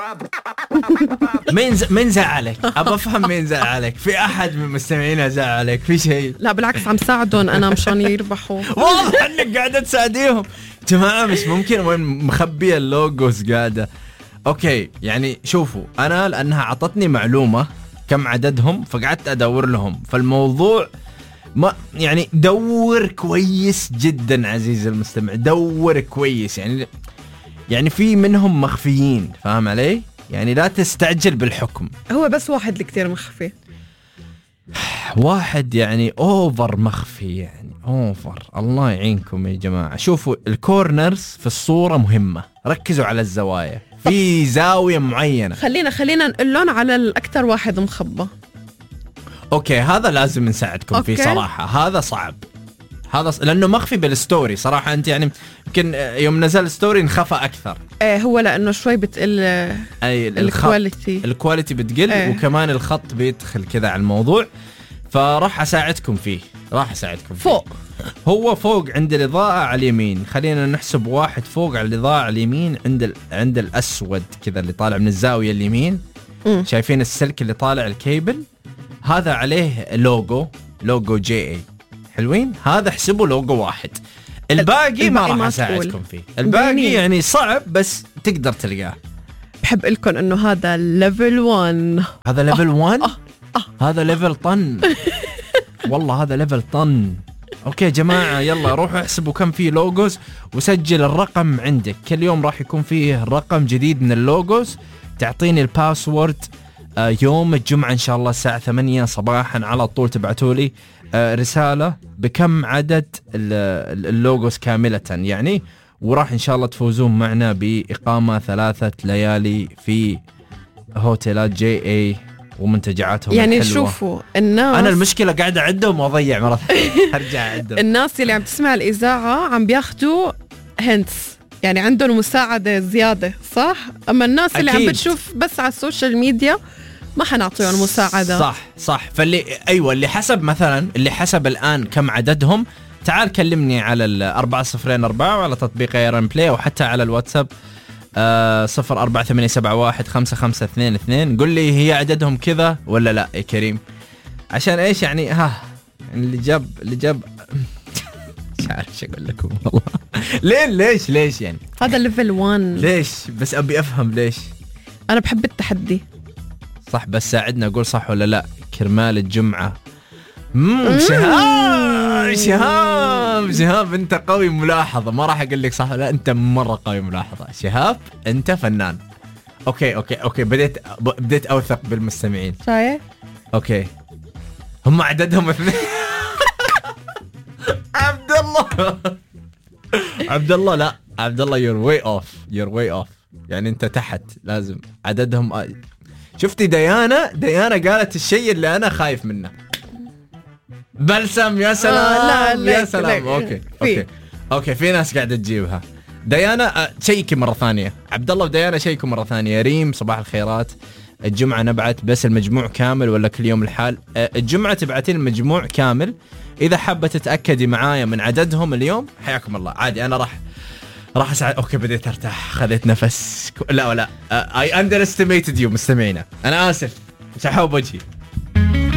مين زعلك؟ ابى افهم مين زعلك. في احد من مستمعينا زعلك في شيء؟ لا بالعكس، عم ساعدهم انا مشان يربحوا. واضح انك قاعده تساعديهم. جماعه مش ممكن وين مخبيه اللوجوز قاعده. اوكي يعني شوفوا، انا لانها عطتني معلومه كم عددهم فقعدت ادور لهم، فالموضوع ما يعني دور كويس جدا عزيزي المستمع، دور كويس. يعني في منهم مخفيين، فاهم علي؟ يعني لا تستعجل بالحكم. هو بس واحد اللي كتير مخفي، واحد يعني اوفر مخفي، يعني اوفر. الله يعينكم يا جماعة. شوفوا الكورنرز في الصورة مهمة، ركزوا على الزوايا في زاوية معينة. خلينا نقلون على الأكثر واحد مخبى. اوكي هذا لازم نساعدكم فيه صراحة. هذا صعب، هذا لأنه مخفي بالستوري صراحة. أنت يعني يمكن يوم نزل ستوري انخفى أكثر. هو لأنه شوي بتقل الكواليتي بتقل. وكمان الخط بيدخل كذا على الموضوع، فراح أساعدكم فيه. فوق هو فوق عند الإضاءة على اليمين. خلينا نحسب واحد فوق على الإضاءة على اليمين عند الأسود كذا اللي طالع من الزاوية اليمين. شايفين السلك اللي طالع الكيبل؟ هذا عليه لوجو جي اي. حلوين. هذا احسبوا لوجو واحد. الباقي ما راح اساعدكم فيه. الباقي يعني صعب بس تقدر تلقاه. بحب لكم انه هذا ليفل 1. هذا ليفل 1. هذا ليفل طن. والله هذا ليفل طن. اوكي جماعة يلا روحوا احسبوا كم فيه لوجوز وسجل الرقم عندك. كل يوم راح يكون فيه رقم جديد من اللوجوز. تعطيني الباسورد يوم الجمعة إن شاء الله الساعة 8 صباحا على طول. تبعتولي رسالة بكم عدد اللوجوز كاملة يعني، وراح إن شاء الله تفوزون معنا بإقامة 3 ليالي في هوتيلات جي اي ومنتجعاتهم يعني الحلوة. شوفوا الناس، أنا المشكلة قاعدة أعدهم وأضيع مرة أرجع أعدهم. الناس اللي عم تسمع الإذاعة عم بياخدوا هنتس، يعني عندهم مساعدة زيادة صح؟ أما الناس اللي عم بتشوف بس على السوشيال ميديا ما حنعطيهم مساعدة. صح. فاللي أيوة اللي حسب مثلا اللي حسب الآن كم عددهم، تعال كلمني على 404 وعلى تطبيق ايرن بلاي وحتى على الواتساب 0487155522. قل لي هي عددهم كذا ولا لا يا كريم، عشان ايش يعني اللي جاب مش عارف ايش اقول لكم والله. ليش يعني هذا ليفل 1. ليش بس ابي افهم ليش. انا بحب التحدي. صح بس ساعدنا اقول صح ولا لا. كرمال الجمعة. شهاب انت قوي ملاحظة. ما راح اقول لك صح ولا لا، انت مرة قوي ملاحظة شهاب، انت فنان. اوكي بديت اوثق بالمستمعين. شايف؟ اوكي هم عددهم 2. عبد الله لا عبد الله you're way off يعني انت تحت. لازم عددهم شفتي ديانا قالت الشيء اللي انا خايف منه. بلسم يا سلام. لا يا سلام. اوكي في ناس قاعده تجيبها. ديانا شيكي مره ثانيه. عبد الله وديانا شيكوا مره ثانيه. ريم صباح الخيرات. الجمعه نبعت بس المجموع كامل ولا كل يوم الحال؟ الجمعه تبعتين المجموع كامل. اذا حابه تتاكدي معايا من عددهم اليوم حياكم الله عادي. انا راح اساعد. اوكي بديت ارتاح، خذيت نفس. لا I underestimated you مستمعينا، انا اسف. سحوب وجهي.